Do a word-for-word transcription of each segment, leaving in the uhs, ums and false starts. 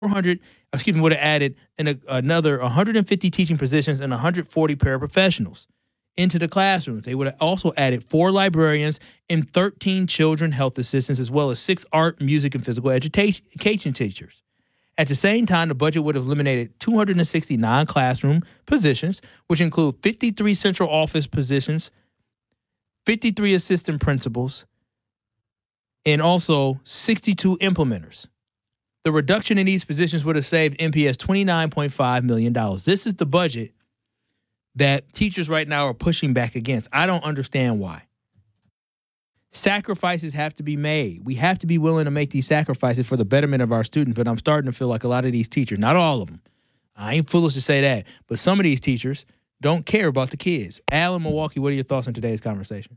hundred, excuse me, would have added an, a, another one hundred fifty teaching positions and one hundred forty paraprofessionals into the classrooms. They would have also added four librarians and thirteen children health assistants, as well as six art, music, and physical education teachers. At the same time, the budget would have eliminated two hundred sixty non-classroom positions, which include fifty-three central office positions, fifty-three assistant principals, and also sixty-two implementers. The reduction in these positions would have saved M P S twenty-nine point five million dollars. This is the budget that teachers right now are pushing back against. I don't understand why. Sacrifices have to be made. We have to be willing to make these sacrifices for the betterment of our students, but I'm starting to feel like a lot of these teachers, not all of them, I ain't foolish to say that, but some of these teachers don't care about the kids. Al in Milwaukee, what are your thoughts on today's conversation?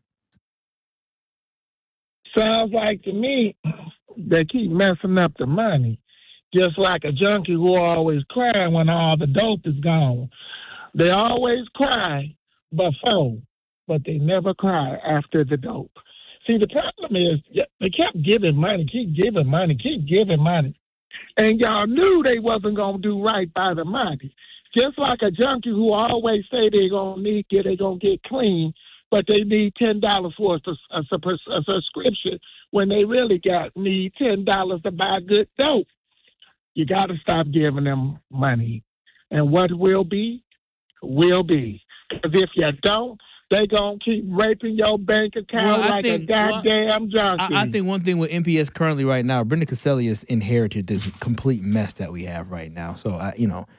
Sounds like to me they keep messing up the money, just like a junkie who always cry when all the dope is gone. They always cry before, but they never cry after the dope. See, the problem is they kept giving money, keep giving money, keep giving money. And y'all knew they wasn't going to do right by the money. Just like a junkie who always say they're going to need get, they're going to get clean, but they need ten dollars for a, a, a, a subscription when they really got need ten dollars to buy good dope. You got to stop giving them money. And what will be, will be. Because if you don't, they going to keep raping your bank account well, like think, a goddamn well, junkie. I, I think one thing with M P S currently right now, Brenda Caselli has inherited this complete mess that we have right now. So, I, you know,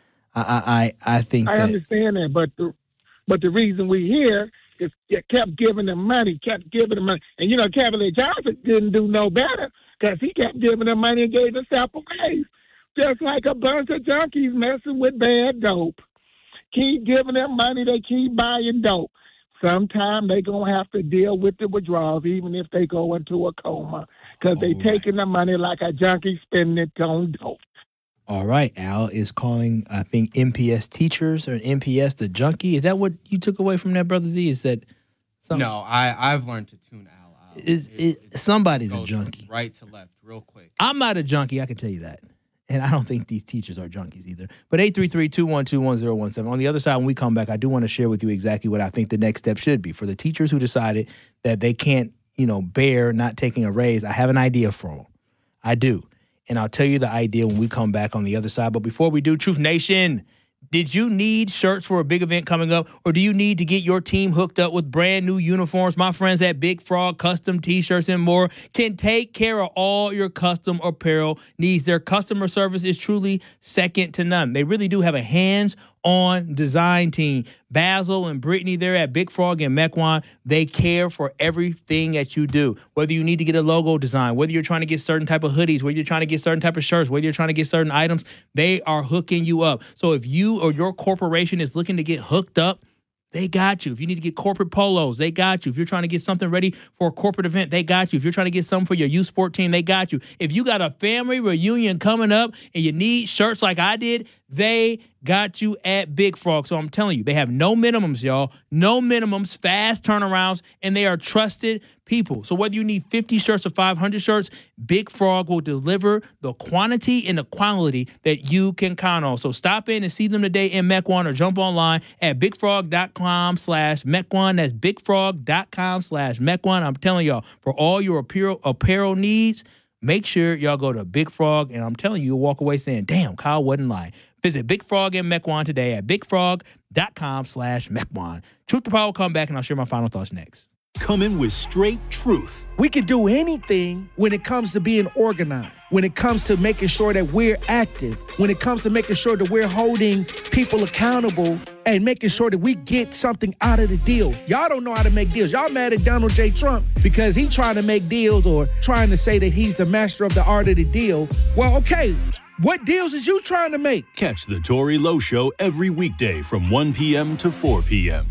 I I, I think I that, understand that, but the, but the reason we here is you kept giving them money, kept giving them money. And, you know, Cavalier Johnson didn't do no better because he kept giving them money and gave himself away. Just like a bunch of junkies messing with bad dope. Keep giving them money, they keep buying dope. Sometime they going to have to deal with the withdrawals, even if they go into a coma, because they right. taking the money like a junkie spending it on dope. All right, Al is calling, I think, M P S teachers or M P S the junkie. Is that what you took away from that, Brother Z? Is that something? No, I, I've learned to tune Al out. Is, it, it, somebody's a junkie. Right to left, real quick. I'm not a junkie, I can tell you that. And I don't think these teachers are junkies either. But eight three three, two one two, one zero one seven. On the other side, when we come back, I do want to share with you exactly what I think the next step should be. For the teachers who decided that they can't, you know, bear not taking a raise, I have an idea for them. I do. And I'll tell you the idea when we come back on the other side. But before we do, Truth Nation, did you need shirts for a big event coming up, or do you need to get your team hooked up with brand new uniforms? My friends at Big Frog Custom T-Shirts and more can take care of all your custom apparel needs. Their customer service is truly second to none. They really do have a hands-on design team. Basil and Brittany, they're at Big Frog and Mequon. They care for everything that you do. Whether you need to get a logo design, whether you're trying to get certain type of hoodies, whether you're trying to get certain type of shirts, whether you're trying to get certain items, they are hooking you up. So if you or your corporation is looking to get hooked up, they got you. If you need to get corporate polos, they got you. If you're trying to get something ready for a corporate event, they got you. If you're trying to get something for your youth sport team, they got you. If you got a family reunion coming up and you need shirts like I did, they got you at Big Frog. So I'm telling you, they have no minimums, y'all. No minimums, fast turnarounds, and they are trusted people. So whether you need fifty shirts or five hundred shirts, Big Frog will deliver the quantity and the quality that you can count on. So stop in and see them today in Mequon or jump online at bigfrog.com slash Mequon. That's bigfrog.com slash Mequon. I'm telling y'all, for all your apparel, apparel needs, make sure y'all go to Big Frog, and I'm telling you, you'll walk away saying, damn, Kyle wasn't lying. Visit Big Frog and Mequon today at bigfrog.com slash Mequon. Truth to Power will come back, and I'll share my final thoughts next. Coming with straight truth. We can do anything when it comes to being organized, when it comes to making sure that we're active, when it comes to making sure that we're holding people accountable and making sure that we get something out of the deal. Y'all don't know how to make deals. Y'all mad at Donald J. Trump because he's trying to make deals or trying to say that he's the master of the art of the deal. Well, okay, what deals is you trying to make? Catch the Tory Lowe Show every weekday from one p.m. to four p.m.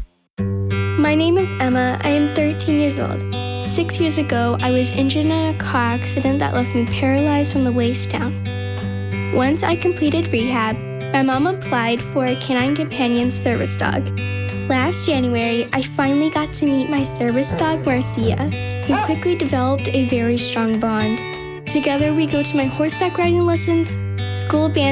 My name is Emma. I am thirteen years old. Six years ago, I was injured in a car accident that left me paralyzed from the waist down. Once I completed rehab, my mom applied for a Canine Companion service dog. Last January, I finally got to meet my service dog, Marcia. We quickly developed a very strong bond. Together, we go to my horseback riding lessons, school band